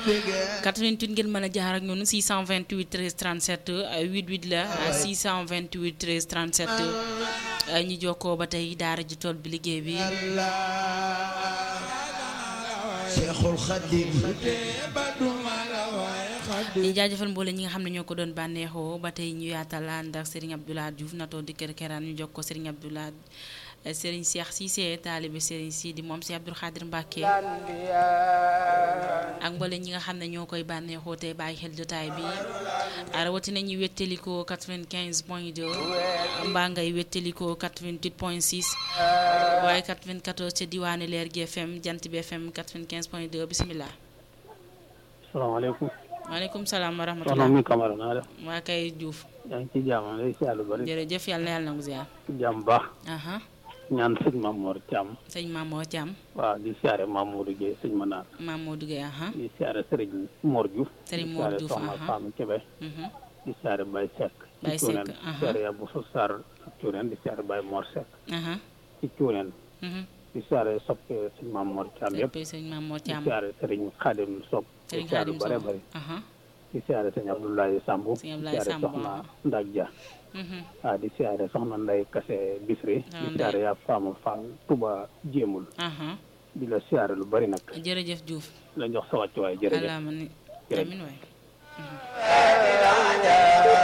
88 ngeen mën a jaar ak ñun 628 13 37 88 la 628 13 37 ñi jokkoo ba tey daara ji tool bi liggéey bi Cheikhul Khadim ñi jaajëfal mboole ñi nga xam ne ñoo ko doon bànneexoo ba tey ñu yaatal ànd ak Serigne Abdoulaye Diouf natoo di kër keraan ñu jox ko Serigne Abdoulaye Serigne Cheikh Cissé taalibe Serigne Sidi moom si Abdoul Khadir Mbacké ak mboole ñi nga xam ne ñoo koy bànneexoo tey bàyyi xel jotaay bi rawatina ñu wettelikoo 95.2 mbaa ngay wettelikoo 88.6 waaye 94 ca diwaani Leer gi FM Jant bi FM 95.2 bisimilah. salaamaaleykum. maaleykum salaam wa rahmatulah. soxna mi Camara naa def. waa kay Diouf. yaa ngi ci jàmm lay siyaar lu bari. jërëjëf yàlla na yàlla nangu ziar. jàmm baax. ñaan sëñ Mamour Thiam. sëñ Mamour Thiam. waaw di siyaare Mamour Gueye sëñ Manar. Mamour Gueye di siyaare Serigne Mor Diouf. Serigne Mor Diouf di siyaare Soxna Fama Kébé. di siyaare Baye Seck. Baye Seck di siyaare Yabou Sarr ci Cuuneen di siyaare Baye Mor Seck. ci Cuuneen. di siyaare soppe sëñ Mamour Thiam yëpp. sëñ Mamour Thiam di siyaare Serigne Khadim Sock. Serigne di siyaare Khadim bare Sock bare. di siyaare sëñ Abdoulaye Samb. sëñ Abdoulaye Samb soxna Ndak Dia. di siyaare soxna Ndeye Kassé Bisri. di siyaare yaa Fama Fall Touba Jéemul. di la siyaare lu bari nag. jërëjëf Diouf. la jox sa wàccuwaay jërëjëf. amiin waay.